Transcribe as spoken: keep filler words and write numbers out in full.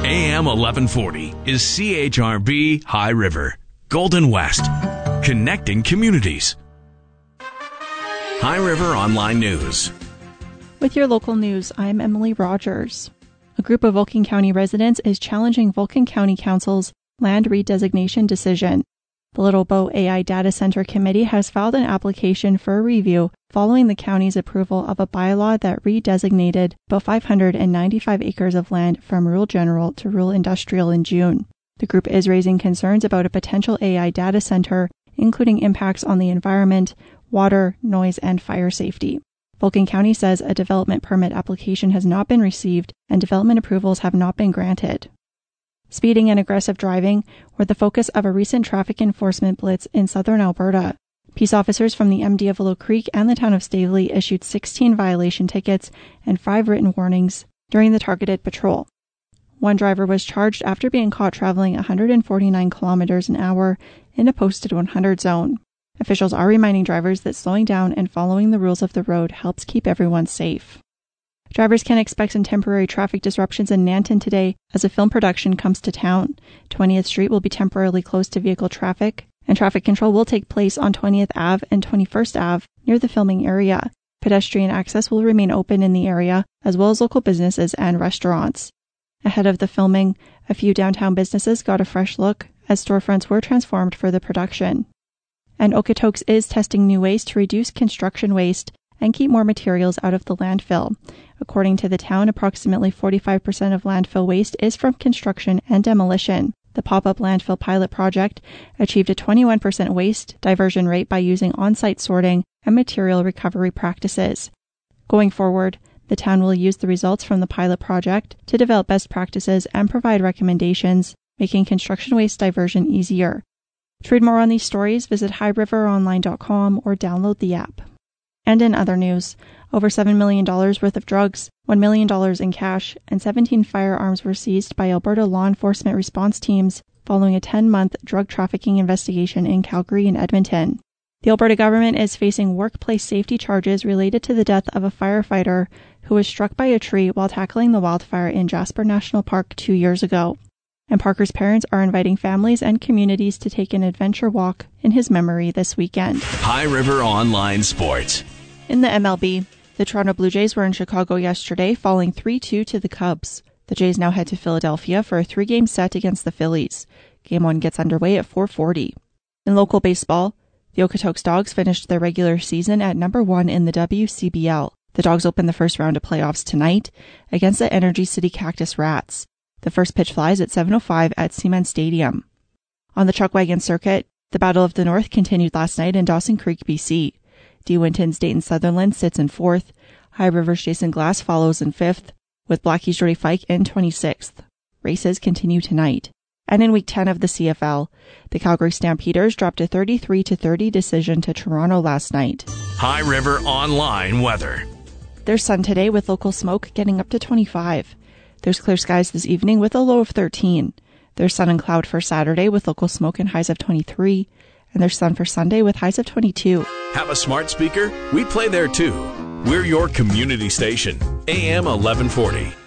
A M eleven forty is C H R B High River, Golden West, connecting communities. High River Online News. With your local news, I'm Emily Rogers. A group of Vulcan County residents is challenging Vulcan County Council's land redesignation decision. The Little Bow A I Data Center Committee has filed an application for a review following the county's approval of a bylaw that redesignated about five hundred ninety-five acres of land from rural general to rural industrial in June. The group is raising concerns about a potential A I data center, including impacts on the environment, water, noise, and fire safety. Vulcan County says a development permit application has not been received and development approvals have not been granted. Speeding and aggressive driving were the focus of a recent traffic enforcement blitz in southern Alberta. Peace officers from the M D of Willow Creek and the town of Stavely issued sixteen violation tickets and five written warnings during the targeted patrol. One driver was charged after being caught traveling one hundred forty-nine kilometers an hour in a posted one hundred zone. Officials are reminding drivers that slowing down and following the rules of the road helps keep everyone safe. Drivers can expect some temporary traffic disruptions in Nanton today as a film production comes to town. twentieth Street will be temporarily closed to vehicle traffic, and traffic control will take place on twentieth Avenue and twenty-first Avenue near the filming area. Pedestrian access will remain open in the area, as well as local businesses and restaurants. Ahead of the filming, a few downtown businesses got a fresh look as storefronts were transformed for the production. And Okotoks is testing new ways to reduce construction waste and keep more materials out of the landfill. According to the town, approximately forty-five percent of landfill waste is from construction and demolition. The pop-up landfill pilot project achieved a twenty-one percent waste diversion rate by using on-site sorting and material recovery practices. Going forward, the town will use the results from the pilot project to develop best practices and provide recommendations, making construction waste diversion easier. To read more on these stories, visit high river online dot com or download the app. And in other news, over seven million dollars worth of drugs, one million dollars in cash, and seventeen firearms were seized by Alberta law enforcement response teams following a ten-month drug trafficking investigation in Calgary and Edmonton. The Alberta government is facing workplace safety charges related to the death of a firefighter who was struck by a tree while tackling the wildfire in Jasper National Park two years ago. And Parker's parents are inviting families and communities to take an adventure walk in his memory this weekend. High River Online Sports. In the M L B, the Toronto Blue Jays were in Chicago yesterday, falling three two to the Cubs. The Jays now head to Philadelphia for a three-game set against the Phillies. Game one gets underway at four forty. In local baseball, the Okotoks Dogs finished their regular season at number one in the W C B L. The Dogs open the first round of playoffs tonight against the Energy City Cactus Rats. The first pitch flies at seven oh five at Seaman Stadium. On the Chuckwagon circuit, the Battle of the North continued last night in Dawson Creek, B C. De Winton's Dayton Sutherland sits in fourth. High River's Jason Glass follows in fifth, with Blackie's Jody Fike in twenty-sixth. Races continue tonight. And in Week ten of the C F L, the Calgary Stampeders dropped a thirty-three to thirty decision to Toronto last night. High River Online Weather. There's sun today with local smoke getting up to twenty-five. There's clear skies this evening with a low of thirteen. There's sun and cloud for Saturday with local smoke and highs of twenty-three. And there's sun for Sunday with highs of twenty-two. Have a smart speaker? We play there too. We're your community station. A M eleven forty.